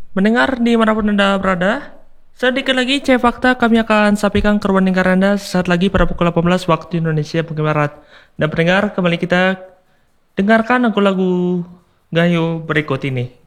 Mendengar dimanapun Anda berada, sedikit lagi C Fakta kami akan sampaikan ke ruang dengar Anda sesaat lagi pada pukul 18 waktu Indonesia bagian Barat. Dan pendengar, kembali kita dengarkan lagu-lagu Gayo berikut ini.